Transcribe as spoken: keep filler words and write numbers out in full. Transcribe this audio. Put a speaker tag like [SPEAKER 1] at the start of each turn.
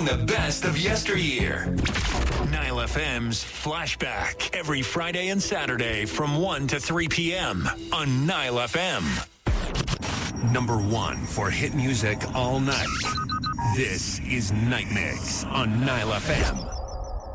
[SPEAKER 1] Playing the best of yesteryear. Nile F M's Flashback. Every Friday and Saturday from one to three p.m. on Nile F M. Number one for hit music all night. This is Night Mix on Nile F M.